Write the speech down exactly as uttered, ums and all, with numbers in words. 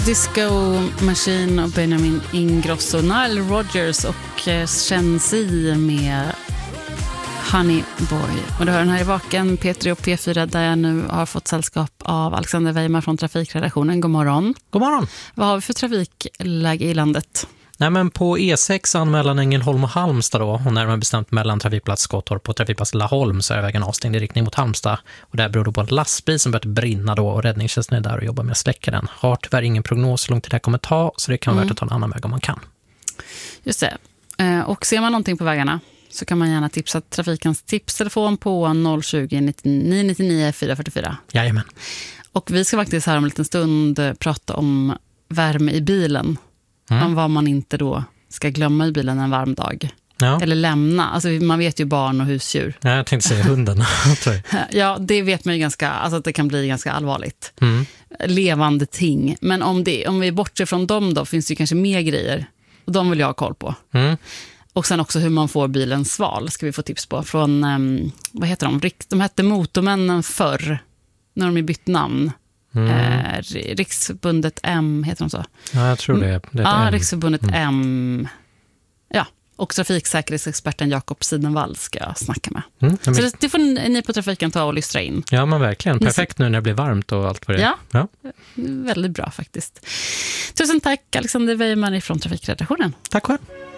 Disco Machine och Benjamin Ingrosso, Nile Rodgers och Shenzi med Honey Boy. Och du hör den här i Vaken, P tre och P fyra, där jag nu har fått sällskap av Alexander Weimar från Trafikredaktionen. God morgon. God morgon. Vad har vi för trafikläge i landet? Nej, men på E sex mellan Ängelholm och Halmstad då, och närmare bestämt mellan trafikplats Skottorp och trafikplats Laholm, så är vägen avstängd i riktning mot Halmstad. Och där beror det på en lastbil som börjat brinna då, och räddningstjänsten är där och jobbar med att släcka den. Har tyvärr ingen prognos hur långt det här kommer ta, så det kan vara mm. värt att ta en annan väg om man kan. Just det. Och ser man någonting på vägarna så kan man gärna tipsa Trafikens tipstelefon på noll tjugo, nio nittionio, fyra fyrtiofyra. Jajamän. Och vi ska faktiskt här om en liten stund prata om värme i bilen. Mm. Om vad man inte då ska glömma i bilen en varm dag. Ja. Eller lämna. Alltså man vet ju barn och husdjur. Ja, jag tänkte säga hunden. Ja, det vet man ju ganska, alltså att det kan bli ganska allvarligt. Mm. Levande ting. Men om, det, om vi bortser från dem då, finns det ju kanske mer grejer. Och de vill jag ha koll på. Mm. Och sen också hur man får bilen sval ska vi få tips på. Från, um, vad heter de? De hette Motormännen förr. När de är bytt namn. Mm. Eh, Riksförbundet M heter de så. Ja, jag tror det. det är ja, M. Riksförbundet mm. M. Ja, och trafiksäkerhetsexperten Jakob Sidenvall ska jag snacka med. Mm. Så det, det får ni på trafiken ta och lystra in. Ja, men verkligen. Perfekt nu när det blir varmt och allt vad det är. Ja, ja. Väldigt bra faktiskt. Tusen tack Alexander Weimar från Trafikredaktionen. Tack själv.